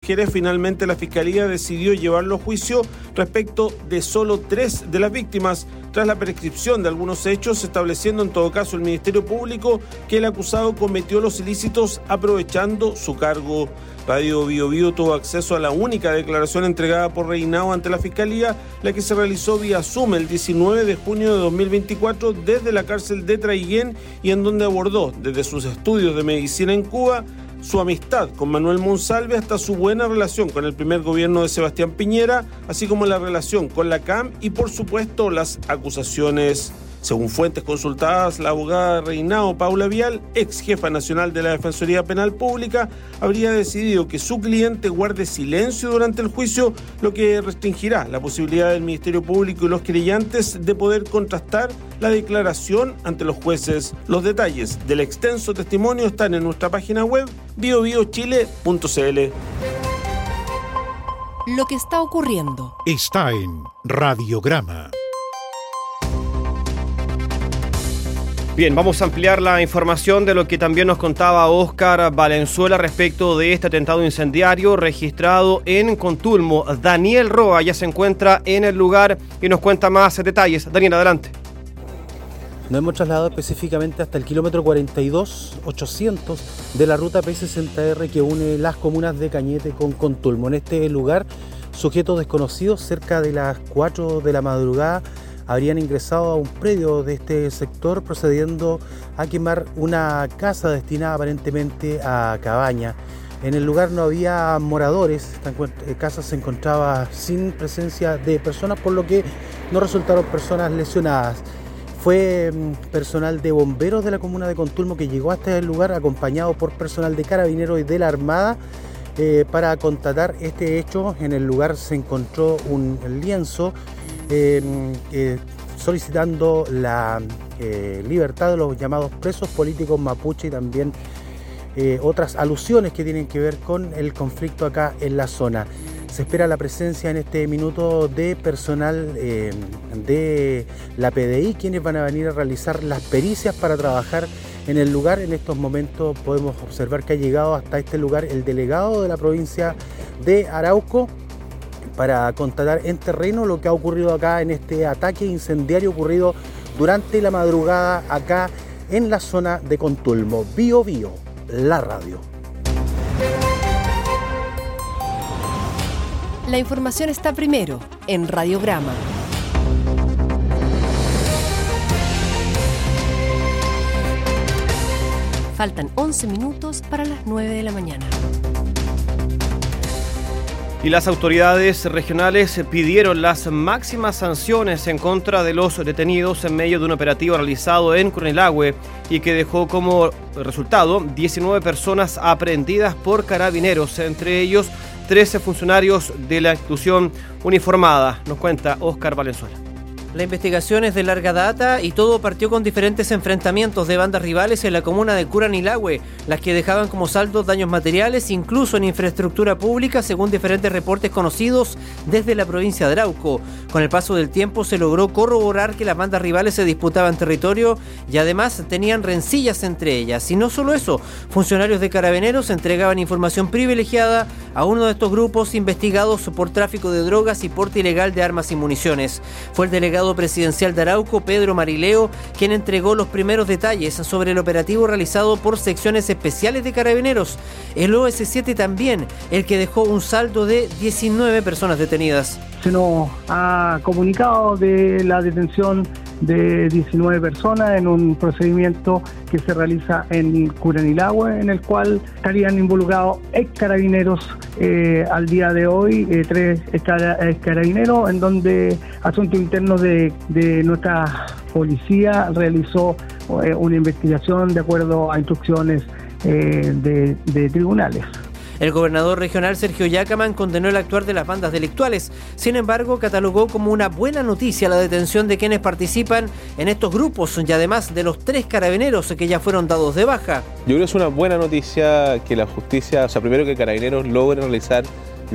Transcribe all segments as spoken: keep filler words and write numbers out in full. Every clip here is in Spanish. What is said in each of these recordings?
mujeres, finalmente la Fiscalía decidió llevarlo a juicio respecto de solo tres de las víctimas, tras la prescripción de algunos hechos, estableciendo en todo caso el Ministerio Público que el acusado cometió los ilícitos aprovechando su cargo. Radio Bio Bio tuvo acceso a la única declaración entregada por Reinao ante la Fiscalía, la que se realizó vía Zoom el diecinueve de junio de dos mil veinticuatro desde la cárcel de Traiguén, y en donde abordó desde sus estudios de medicina en Cuba, su amistad con Manuel Monsalve hasta su buena relación con el primer gobierno de Sebastián Piñera, así como la relación con la C A M y por supuesto las acusaciones. Según fuentes consultadas, la abogada Reinao, Paula Vial, ex jefa nacional de la Defensoría Penal Pública, habría decidido que su cliente guarde silencio durante el juicio, lo que restringirá la posibilidad del Ministerio Público y los querellantes de poder contrastar la declaración ante los jueces. Los detalles del extenso testimonio están en nuestra página web bio bio chile punto c l. Lo que está ocurriendo está en Radiograma. Bien, vamos a ampliar la información de lo que también nos contaba Óscar Valenzuela respecto de este atentado incendiario registrado en Contulmo. Daniel Roa ya se encuentra en el lugar y nos cuenta más detalles. Daniel, adelante. Nos hemos trasladado específicamente hasta el kilómetro cuarenta y dos ochocientos de la ruta P sesenta R que une las comunas de Cañete con Contulmo. En este lugar, sujetos desconocidos cerca de las cuatro de la madrugada habrían ingresado a un predio de este sector procediendo a quemar una casa destinada aparentemente a cabaña. En el lugar no había moradores, esta casa se encontraba sin presencia de personas, por lo que no resultaron personas lesionadas. Fue personal de bomberos de la comuna de Contulmo que llegó hasta el lugar acompañado por personal de carabineros y de la Armada eh, para constatar este hecho. En el lugar se encontró un lienzo Eh, eh, solicitando la eh, libertad de los llamados presos políticos mapuche y también eh, otras alusiones que tienen que ver con el conflicto acá en la zona. Se espera la presencia en este minuto de personal eh, de la P D I, quienes van a venir a realizar las pericias para trabajar en el lugar. En estos momentos podemos observar que ha llegado hasta este lugar el delegado de la provincia de Arauco para constatar en terreno lo que ha ocurrido acá en este ataque incendiario ocurrido durante la madrugada acá en la zona de Contulmo. Bio Bio, la radio. La información está primero en Radiograma. Faltan once minutos para las nueve de la mañana. Y las autoridades regionales pidieron las máximas sanciones en contra de los detenidos en medio de un operativo realizado en Curanilahue y que dejó como resultado diecinueve personas aprehendidas por carabineros, entre ellos trece funcionarios de la institución uniformada. Nos cuenta Óscar Valenzuela. La investigación es de larga data y todo partió con diferentes enfrentamientos de bandas rivales en la comuna de Curanilahue, las que dejaban como saldo daños materiales, incluso en infraestructura pública, según diferentes reportes conocidos desde la provincia de Arauco. Con el paso del tiempo se logró corroborar que las bandas rivales se disputaban territorio y además tenían rencillas entre ellas. Y no solo eso, funcionarios de carabineros entregaban información privilegiada a uno de estos grupos investigados por tráfico de drogas y porte ilegal de armas y municiones. Fue el delegado presidencial de Arauco, Pedro Marileo, quien entregó los primeros detalles sobre el operativo realizado por secciones especiales de carabineros. El O S siete también, el que dejó un saldo de diecinueve personas detenidas. Se nos ha comunicado de la detención de diecinueve personas en un procedimiento que se realiza en Curanilahue, en el cual estarían involucrados ex carabineros eh, al día de hoy, eh, tres ex carabineros, en donde Asuntos Internos de, de nuestra policía realizó eh, una investigación de acuerdo a instrucciones eh, de, de tribunales. El gobernador regional Sergio Yacaman condenó el actuar de las bandas delictuales. Sin embargo, catalogó como una buena noticia la detención de quienes participan en estos grupos y además de los tres carabineros que ya fueron dados de baja. Yo creo que es una buena noticia que la justicia, o sea, primero que Carabineros logre realizar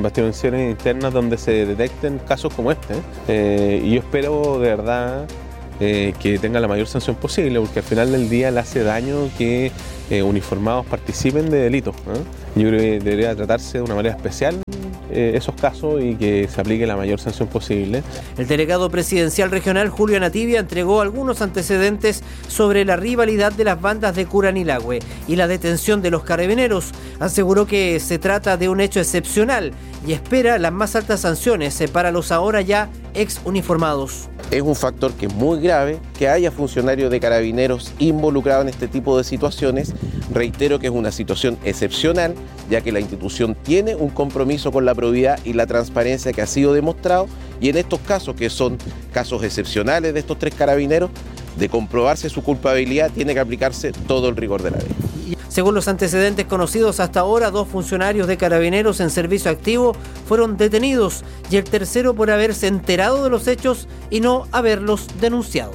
investigaciones internas donde se detecten casos como este. Eh, y yo espero de verdad eh, que tenga la mayor sanción posible, porque al final del día le hace daño que eh, uniformados participen de delitos, ¿eh? Yo creo que debería tratarse de una manera especial eh, esos casos y que se aplique la mayor sanción posible. El delegado presidencial regional Julio Anativia entregó algunos antecedentes sobre la rivalidad de las bandas de Curanilahue y la detención de los carabineros. Aseguró que se trata de un hecho excepcional y espera las más altas sanciones para los ahora ya ex uniformados. Es un factor que es muy grave, que haya funcionarios de carabineros involucrados en este tipo de situaciones. Reitero que es una situación excepcional, ya que la institución tiene un compromiso con la probidad y la transparencia que ha sido demostrado, y en estos casos, que son casos excepcionales de estos tres carabineros, de comprobarse su culpabilidad, tiene que aplicarse todo el rigor de la ley. Según los antecedentes conocidos hasta ahora, dos funcionarios de carabineros en servicio activo fueron detenidos y el tercero por haberse enterado de los hechos y no haberlos denunciado.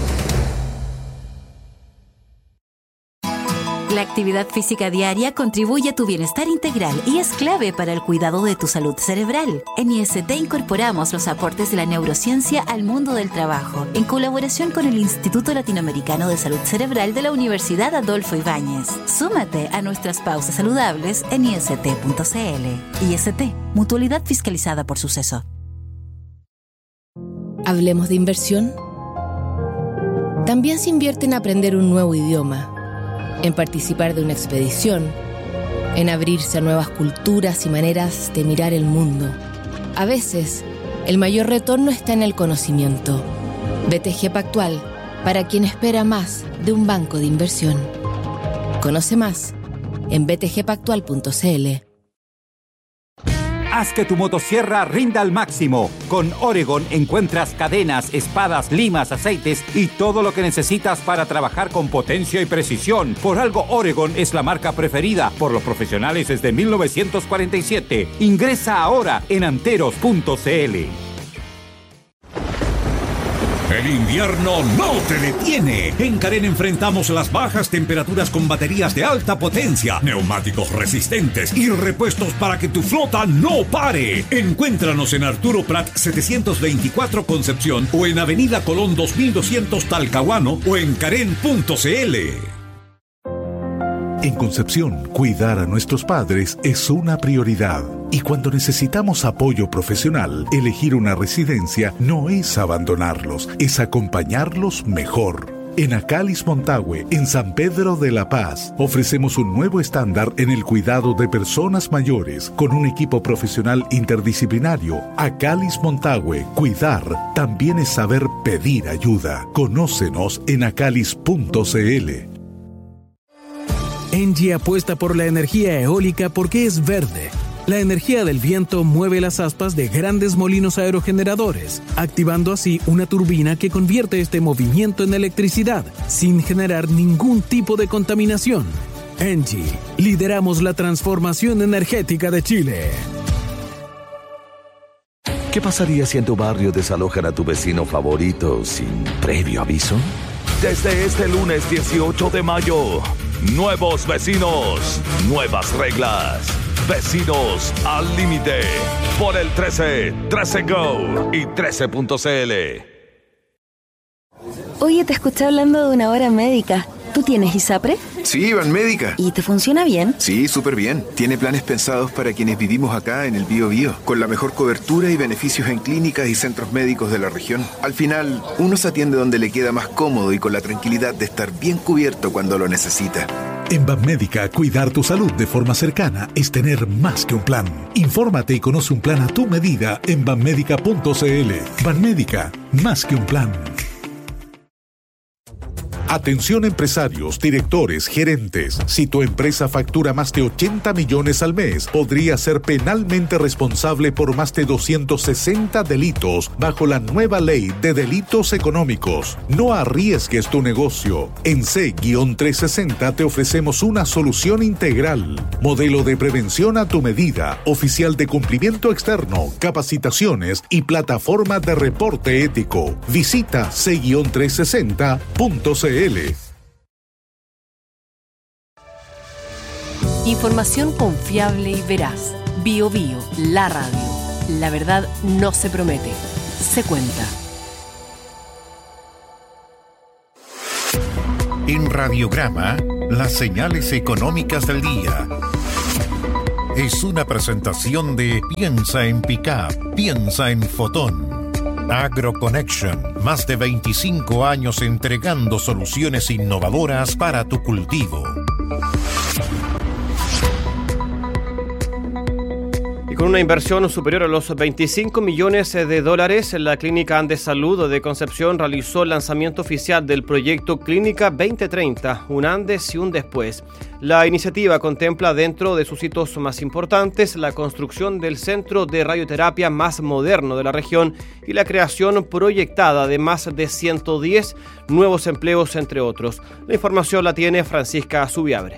La actividad física diaria contribuye a tu bienestar integral y es clave para el cuidado de tu salud cerebral. En I S T incorporamos los aportes de la neurociencia al mundo del trabajo, en colaboración con el Instituto Latinoamericano de Salud Cerebral de la Universidad Adolfo Ibáñez. Súmate a nuestras pausas saludables en i s t punto c l. I S T, mutualidad fiscalizada por Suceso. Hablemos de inversión. También se invierte en aprender un nuevo idioma, en participar de una expedición, en abrirse a nuevas culturas y maneras de mirar el mundo. A veces, el mayor retorno está en el conocimiento. B T G Pactual, para quien espera más de un banco de inversión. Conoce más en b t g pactual punto c l. Haz que tu motosierra rinda al máximo. Con Oregon encuentras cadenas, espadas, limas, aceites y todo lo que necesitas para trabajar con potencia y precisión. Por algo Oregon es la marca preferida por los profesionales desde mil novecientos cuarenta y siete. Ingresa ahora en anteros punto c l. El invierno no te detiene. En Carén enfrentamos las bajas temperaturas con baterías de alta potencia, neumáticos resistentes y repuestos para que tu flota no pare. Encuéntranos en Arturo Prat setecientos veinticuatro Concepción o en Avenida Colón dos mil doscientos Talcahuano o en carén punto c l. En Concepción, cuidar a nuestros padres es una prioridad. Y cuando necesitamos apoyo profesional, elegir una residencia no es abandonarlos, es acompañarlos mejor. En Acalis Montague, en San Pedro de la Paz, ofrecemos un nuevo estándar en el cuidado de personas mayores con un equipo profesional interdisciplinario. Acalis Montague, cuidar también es saber pedir ayuda. Conócenos en acalis punto c l. Engie apuesta por la energía eólica porque es verde. La energía del viento mueve las aspas de grandes molinos aerogeneradores, activando así una turbina que convierte este movimiento en electricidad, sin generar ningún tipo de contaminación. Engie, lideramos la transformación energética de Chile. ¿Qué pasaría si en tu barrio desalojan a tu vecino favorito sin previo aviso? Desde este lunes dieciocho de mayo, nuevos vecinos, nuevas reglas. Vecinos al límite. Por el trece, trece Go y trece punto c l. Oye, te escuché hablando de una hora médica. ¿Tú tienes ISAPRE? Sí, Banmédica. ¿Y te funciona bien? Sí, súper bien. Tiene planes pensados para quienes vivimos acá en el Bío Bío, con la mejor cobertura y beneficios en clínicas y centros médicos de la región. Al final, uno se atiende donde le queda más cómodo y con la tranquilidad de estar bien cubierto cuando lo necesita. En Banmédica, cuidar tu salud de forma cercana es tener más que un plan. Infórmate y conoce un plan a tu medida en banmédica punto c l. Banmédica, más que un plan. Atención empresarios, directores, gerentes. Si tu empresa factura más de ochenta millones al mes, podría ser penalmente responsable por más de doscientos sesenta delitos bajo la nueva ley de delitos económicos. No arriesgues tu negocio. En C trescientos sesenta te ofrecemos una solución integral. Modelo de prevención a tu medida, oficial de cumplimiento externo, capacitaciones y plataforma de reporte ético. Visita C trescientos sesenta punto c l. Información confiable y veraz. Bío Bío, la radio. La verdad no se promete, se cuenta. En Radiograma, las señales económicas del día. Es una presentación de Piensa en Pickup, piensa en Fotón. AgroConnection, más de veinticinco años entregando soluciones innovadoras para tu cultivo. Con una inversión superior a los veinticinco millones de dólares, la Clínica Andes Salud de Concepción realizó el lanzamiento oficial del proyecto Clínica veinte treinta, un antes y un después. La iniciativa contempla dentro de sus hitos más importantes la construcción del centro de radioterapia más moderno de la región y la creación proyectada de más de ciento diez nuevos empleos, entre otros. La información la tiene Francisca Zubiabre.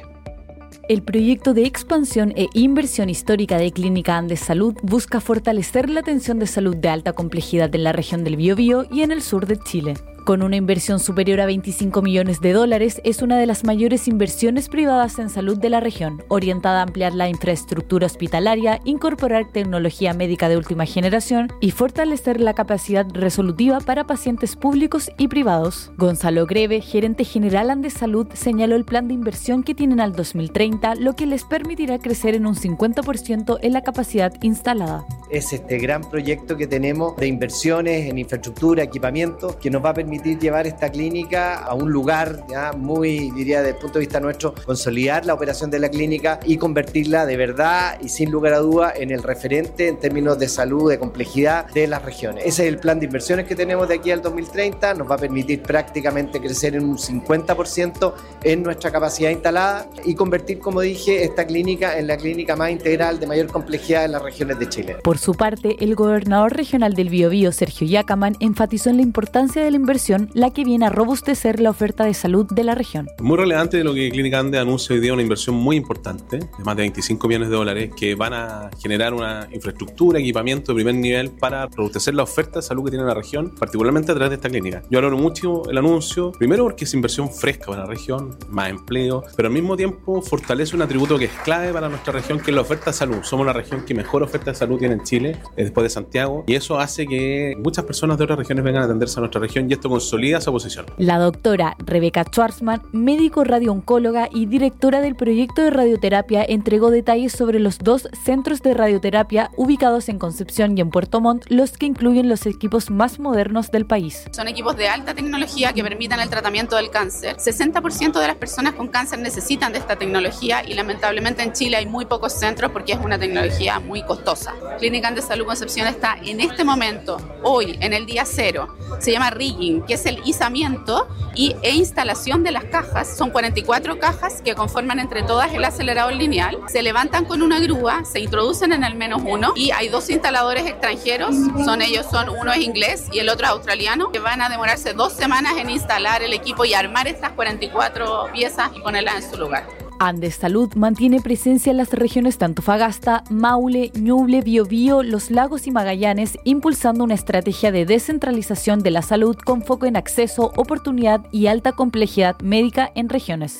El proyecto de expansión e inversión histórica de Clínica Andes Salud busca fortalecer la atención de salud de alta complejidad en la región del Biobío y en el sur de Chile. Con una inversión superior a veinticinco millones de dólares, es una de las mayores inversiones privadas en salud de la región, orientada a ampliar la infraestructura hospitalaria, incorporar tecnología médica de última generación y fortalecer la capacidad resolutiva para pacientes públicos y privados. Gonzalo Greve, gerente general Andes Salud, señaló el plan de inversión que tienen al dos mil treinta, lo que les permitirá crecer en un cincuenta por ciento en la capacidad instalada. Es este gran proyecto que tenemos de inversiones en infraestructura, equipamiento, que nos va a permitir llevar esta clínica a un lugar ya muy, diría desde el punto de vista nuestro, consolidar la operación de la clínica y convertirla de verdad y sin lugar a duda en el referente en términos de salud, de complejidad de las regiones. Ese es el plan de inversiones que tenemos de aquí al dos mil treinta, nos va a permitir prácticamente crecer en un cincuenta por ciento en nuestra capacidad instalada y convertir, como dije, esta clínica en la clínica más integral de mayor complejidad en las regiones de Chile. Por su parte, el gobernador regional del Biobío, Sergio Yacaman, enfatizó en la importancia de la inversión, la que viene a robustecer la oferta de salud de la región. Muy relevante de lo que Clínica Andes anuncia hoy día, una inversión muy importante de más de veinticinco millones de dólares que van a generar una infraestructura, equipamiento de primer nivel para robustecer la oferta de salud que tiene la región, particularmente a través de esta clínica. Yo valoro mucho el anuncio, primero porque es inversión fresca para la región, más empleo, pero al mismo tiempo fortalece un atributo que es clave para nuestra región, que es la oferta de salud. Somos la región que mejor oferta de salud tiene en Chile, después de Santiago, y eso hace que muchas personas de otras regiones vengan a atenderse a nuestra región y esto consolida esa posición. La doctora Rebeca Schwarzman, médico radiooncóloga y directora del proyecto de radioterapia, entregó detalles sobre los dos centros de radioterapia ubicados en Concepción y en Puerto Montt, los que incluyen los equipos más modernos del país. Son equipos de alta tecnología que permitan el tratamiento del cáncer. sesenta por ciento de las personas con cáncer necesitan de esta tecnología y lamentablemente en Chile hay muy pocos centros porque es una tecnología muy costosa. Clínica Andes Salud Concepción está en este momento, hoy, en el día cero. Se llama rigging, que es el izamiento y, e instalación de las cajas. Son cuarenta y cuatro cajas que conforman entre todas el acelerador lineal. Se levantan con una grúa, se introducen en el menos uno y hay dos instaladores extranjeros. Son ellos, son uno es inglés y el otro es australiano, que van a demorarse dos semanas en instalar el equipo y armar estas cuarenta y cuatro piezas y ponerlas en su lugar. Andes Salud mantiene presencia en las regiones de Antofagasta, Maule, Ñuble, Biobío, Los Lagos y Magallanes, impulsando una estrategia de descentralización de la salud con foco en acceso, oportunidad y alta complejidad médica en regiones.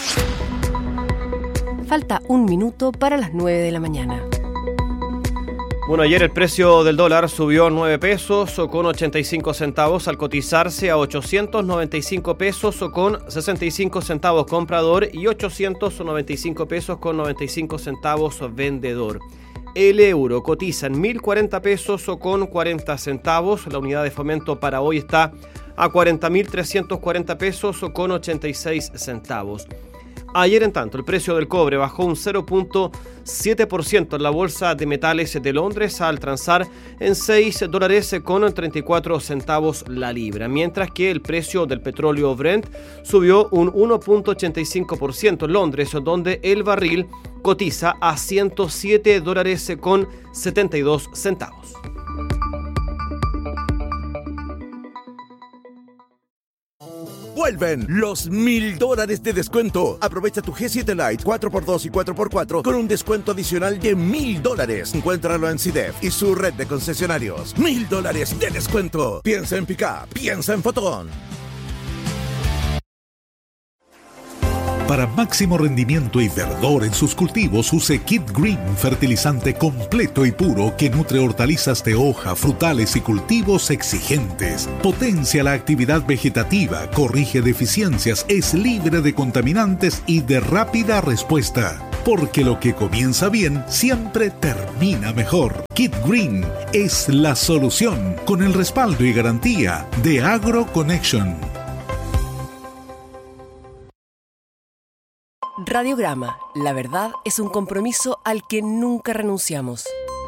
Falta un minuto para las nueve de la mañana. Bueno, ayer el precio del dólar subió nueve pesos con ochenta y cinco centavos al cotizarse a ochocientos noventa y cinco pesos con sesenta y cinco centavos comprador y ochocientos noventa y cinco pesos con noventa y cinco centavos vendedor. El euro cotiza en mil cuarenta pesos con cuarenta centavos. La unidad de fomento para hoy está a cuarenta mil trescientos cuarenta pesos con ochenta y seis centavos. Ayer, en tanto, el precio del cobre bajó un cero punto siete por ciento en la Bolsa de Metales de Londres al transar en seis dólares con treinta y cuatro centavos la libra, mientras que el precio del petróleo Brent subió un uno punto ochenta y cinco por ciento en Londres, donde el barril cotiza a ciento siete dólares con setenta y dos centavos. Vuelven los mil dólares de descuento. Aprovecha tu G siete Lite cuatro por dos y cuatro por cuatro con un descuento adicional de mil dólares. Encuéntralo en CIDEF y su red de concesionarios. Mil dólares de descuento. Piensa en Pickup, piensa en Fotón. Para máximo rendimiento y verdor en sus cultivos, use Kid Green, fertilizante completo y puro que nutre hortalizas de hoja, frutales y cultivos exigentes. Potencia la actividad vegetativa, corrige deficiencias, es libre de contaminantes y de rápida respuesta. Porque lo que comienza bien siempre termina mejor. Kid Green es la solución, con el respaldo y garantía de AgroConnection. Radiograma, la verdad es un compromiso al que nunca renunciamos.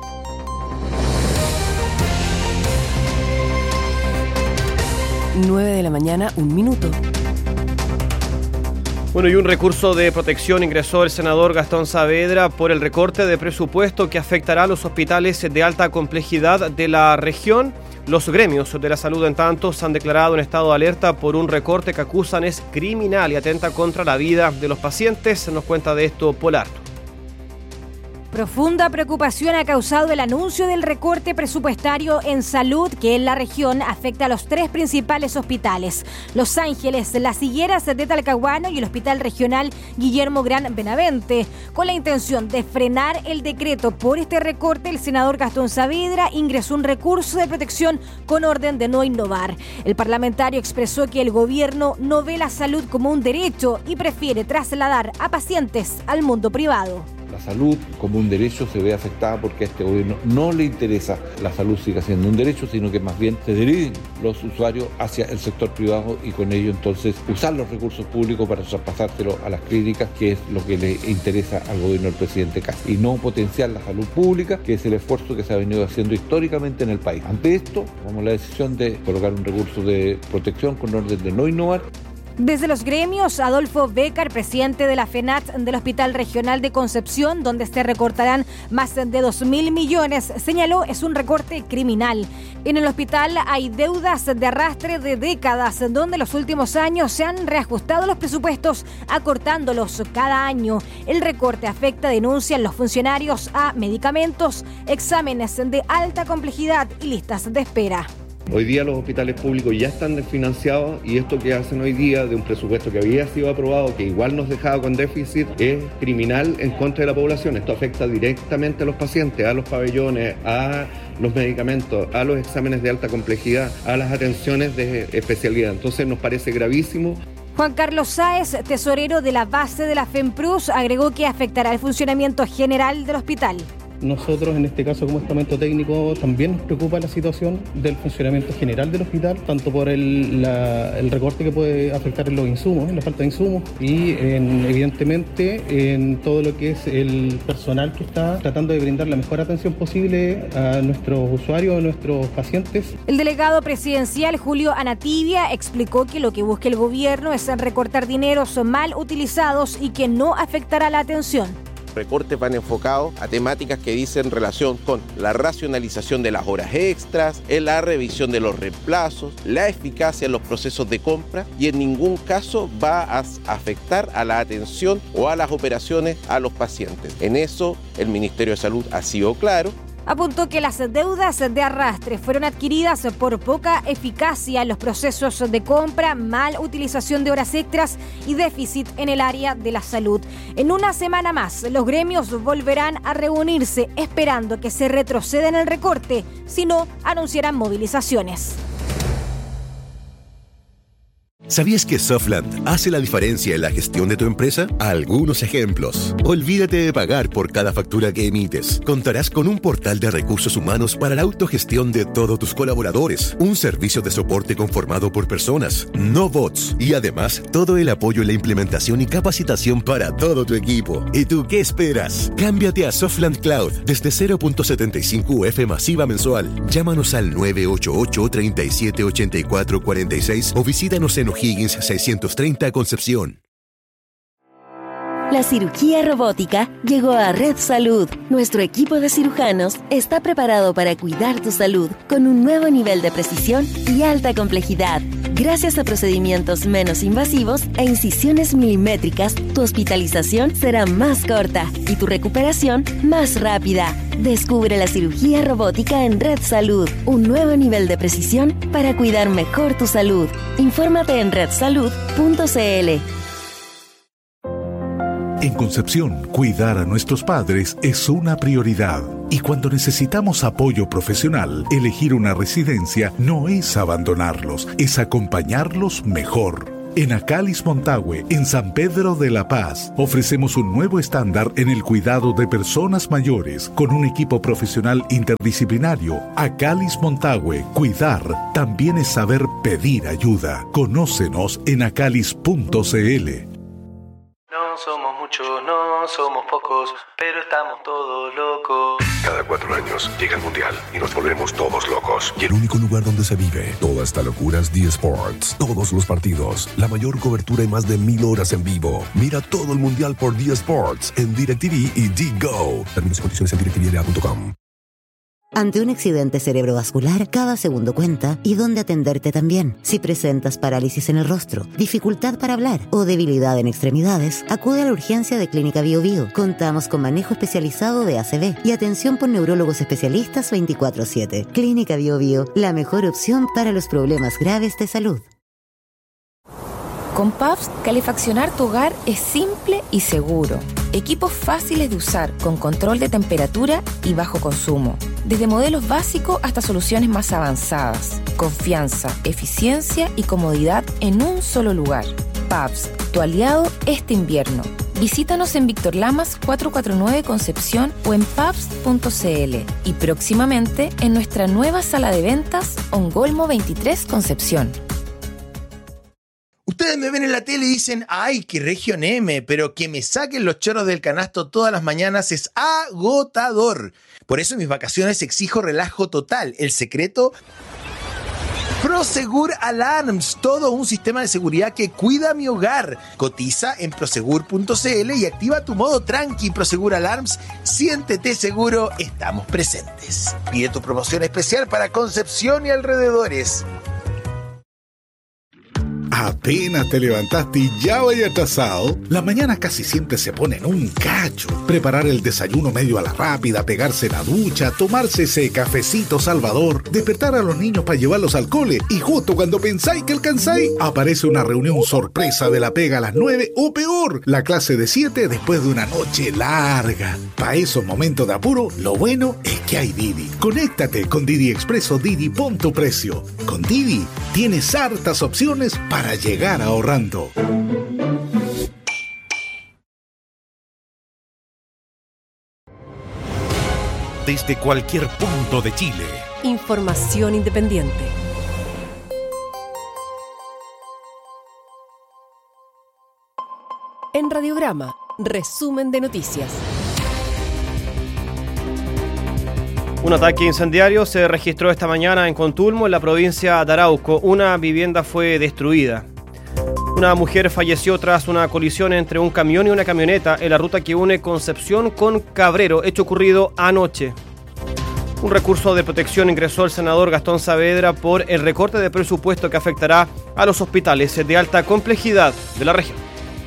nueve de la mañana, un minuto. Bueno, y un recurso de protección ingresó el senador Gastón Saavedra por el recorte de presupuesto que afectará a los hospitales de alta complejidad de la región. Los gremios de la salud, en tanto, se han declarado en estado de alerta por un recorte que acusan es criminal y atenta contra la vida de los pacientes. Nos cuenta de esto Polarto. Profunda preocupación ha causado el anuncio del recorte presupuestario en salud que en la región afecta a los tres principales hospitales: Los Ángeles, Las Higueras de Talcahuano y el Hospital Regional Guillermo Gran Benavente. Con la intención de frenar el decreto por este recorte, el senador Gastón Saavedra ingresó un recurso de protección con orden de no innovar. El parlamentario expresó que el gobierno no ve la salud como un derecho y prefiere trasladar a pacientes al mundo privado. La salud como un derecho se ve afectada porque a este gobierno no le interesa la salud siga siendo un derecho, sino que más bien se dirigen los usuarios hacia el sector privado y con ello entonces usar los recursos públicos para traspasárselo a las clínicas, que es lo que le interesa al gobierno del presidente Kast, y no potenciar la salud pública, que es el esfuerzo que se ha venido haciendo históricamente en el país. Ante esto, tomamos la decisión de colocar un recurso de protección con orden de no innovar. Desde los gremios, Adolfo Bécar, presidente de la FENAT del Hospital Regional de Concepción, donde se recortarán más de dos mil millones, señaló es un recorte criminal. En el hospital hay deudas de arrastre de décadas, donde en los últimos años se han reajustado los presupuestos, acortándolos cada año. El recorte afecta, denuncian los funcionarios, a medicamentos, exámenes de alta complejidad y listas de espera. Hoy día los hospitales públicos ya están desfinanciados y esto que hacen hoy día de un presupuesto que había sido aprobado, que igual nos dejaba con déficit, es criminal en contra de la población. Esto afecta directamente a los pacientes, a los pabellones, a los medicamentos, a los exámenes de alta complejidad, a las atenciones de especialidad. Entonces nos parece gravísimo. Juan Carlos Sáez, tesorero de la base de la FEMPRUS, agregó que afectará el funcionamiento general del hospital. Nosotros, en este caso, como estamento técnico, también nos preocupa la situación del funcionamiento general del hospital, tanto por el, la, el recorte que puede afectar en los insumos, en la falta de insumos, y en, evidentemente en todo lo que es el personal que está tratando de brindar la mejor atención posible a nuestros usuarios, a nuestros pacientes. El delegado presidencial Julio Anatibia explicó que lo que busca el gobierno es recortar dineros mal utilizados y que no afectará la atención. Recortes van enfocados a temáticas que dicen relación con la racionalización de las horas extras, en la revisión de los reemplazos, la eficacia en los procesos de compra, y en ningún caso va a afectar a la atención o a las operaciones a los pacientes. En eso el Ministerio de Salud ha sido claro. Apuntó que las deudas de arrastre fueron adquiridas por poca eficacia en los procesos de compra, mal utilización de horas extras y déficit en el área de la salud. En una semana más, los gremios volverán a reunirse esperando que se retroceda en el recorte, si no, anunciarán movilizaciones. ¿Sabías que Softland hace la diferencia en la gestión de tu empresa? Algunos ejemplos. Olvídate de pagar por cada factura que emites. Contarás con un portal de recursos humanos para la autogestión de todos tus colaboradores. Un servicio de soporte conformado por personas, no bots. Y además, todo el apoyo en la implementación y capacitación para todo tu equipo. ¿Y tú qué esperas? Cámbiate a Softland Cloud desde cero punto setenta y cinco U F masiva mensual. Llámanos al nueve ocho ocho, tres siete, ocho cuatro cuatro seis o visítanos en Higgins seiscientos treinta Concepción. La cirugía robótica llegó a Red Salud. Nuestro equipo de cirujanos está preparado para cuidar tu salud con un nuevo nivel de precisión y alta complejidad. Gracias a procedimientos menos invasivos e incisiones milimétricas, tu hospitalización será más corta y tu recuperación más rápida. Descubre la cirugía robótica en Red Salud, un nuevo nivel de precisión para cuidar mejor tu salud. Infórmate en red salud punto c l. En Concepción, cuidar a nuestros padres es una prioridad. Y cuando necesitamos apoyo profesional, elegir una residencia no es abandonarlos, es acompañarlos mejor. En Acalis Montague, en San Pedro de la Paz, ofrecemos un nuevo estándar en el cuidado de personas mayores con un equipo profesional interdisciplinario. Acalis Montague, cuidar también es saber pedir ayuda. Conócenos en acalis punto cl. No somos muchos, no somos pocos, pero estamos todos locos. Cada cuatro años llega el Mundial y nos volvemos todos locos. Y el único lugar donde se vive toda esta locura es D Sports. Todos los partidos, la mayor cobertura y más de mil horas en vivo. Mira todo el Mundial por D Sports en DirecTV y D-Go. Términos y condiciones en directividad punto com. Ante un accidente cerebrovascular, cada segundo cuenta y dónde atenderte también. Si presentas parálisis en el rostro, dificultad para hablar o debilidad en extremidades, acude a la urgencia de Clínica Bio Bio. Contamos con manejo especializado de A C V y atención por neurólogos especialistas veinticuatro siete. Clínica Bio Bio, la mejor opción para los problemas graves de salud. Con Pabst, calefaccionar tu hogar es simple y seguro. Equipos fáciles de usar, con control de temperatura y bajo consumo. Desde modelos básicos hasta soluciones más avanzadas. Confianza, eficiencia y comodidad en un solo lugar. Pabst, tu aliado este invierno. Visítanos en Víctor Lamas cuatrocientos cuarenta y nueve Concepción o en pabst punto cl. Y próximamente en nuestra nueva sala de ventas, Ongolmo veintitrés Concepción. Ustedes me ven en la tele y dicen, ay, qué Región M, pero que me saquen los chorros del canasto todas las mañanas es agotador. Por eso en mis vacaciones exijo relajo total. El secreto, Prosegur Alarms, todo un sistema de seguridad que cuida mi hogar. Cotiza en prosegur punto cl y activa tu modo tranqui. Prosegur Alarms, siéntete seguro, estamos presentes. Pide tu promoción especial para Concepción y alrededores. Apenas te levantaste y ya vaya atrasado. La mañana casi siempre se pone en un cacho. Preparar el desayuno medio a la rápida, pegarse la ducha, tomarse ese cafecito salvador, despertar a los niños para llevarlos al cole y justo cuando pensáis que alcanzáis, aparece una reunión sorpresa de la pega a las nueve o peor, la clase de siete después de una noche larga. Para esos momentos de apuro, lo bueno es que hay Didi. Conéctate con Didi Expreso Didi, pon tu precio. Con Didi tienes hartas opciones para llegar ahorrando. Desde cualquier punto de Chile. Información independiente. En Radiograma, resumen de noticias. Un ataque incendiario se registró esta mañana en Contulmo, en la provincia de Arauco. Una vivienda fue destruida. Una mujer falleció tras una colisión entre un camión y una camioneta en la ruta que une Concepción con Cabrero, hecho ocurrido anoche. Un recurso de protección ingresó el senador Gastón Saavedra por el recorte de presupuesto que afectará a los hospitales de alta complejidad de la región.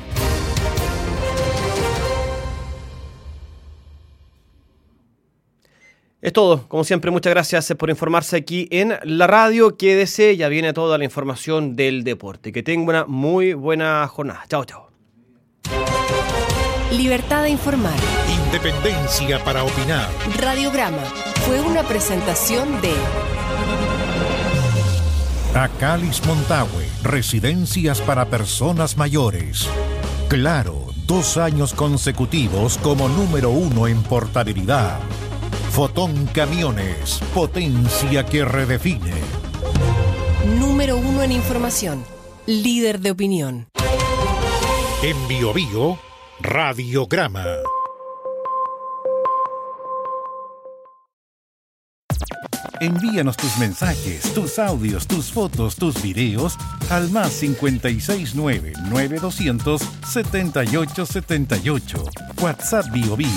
Es todo. Como siempre, muchas gracias por informarse aquí en la radio. Quédese, ya viene toda la información del deporte. Que tenga una muy buena jornada. Chao, chao. Libertad de informar. Independencia para opinar. Radiograma fue una presentación de Acalis Montague, residencias para personas mayores. Claro, dos años consecutivos como número uno en portabilidad. Fotón Camiones, potencia que redefine. Número uno en información, líder de opinión. En Bio Bio, Radiograma. Envíanos tus mensajes, tus audios, tus fotos, tus videos al más cincuenta y seis nueve, nueve doscientos, setenta y ocho setenta y ocho. WhatsApp Bio Bio.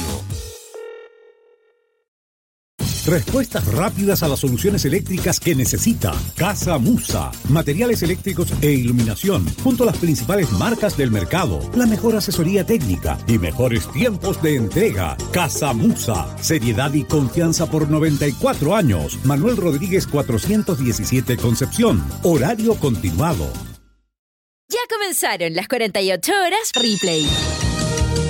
Respuestas rápidas a las soluciones eléctricas que necesita. Casa Musa. Materiales eléctricos e iluminación, junto a las principales marcas del mercado. La mejor asesoría técnica y mejores tiempos de entrega. Casa Musa. Seriedad y confianza por noventa y cuatro años. Manuel Rodríguez cuatrocientos diecisiete Concepción. Horario continuado. Ya comenzaron las cuarenta y ocho horas Replay.